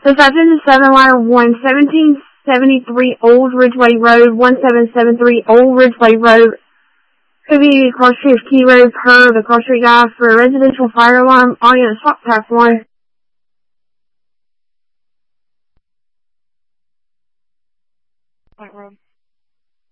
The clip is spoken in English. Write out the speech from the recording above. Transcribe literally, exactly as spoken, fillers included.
Dispatch engine seven, line one, seventeen seventy-three Old Ridgeway Road, one seven seven three Old Ridgeway Road. Could be Cross Street Key Road per the Cross Street guy for a residential fire alarm. Audience stop task one.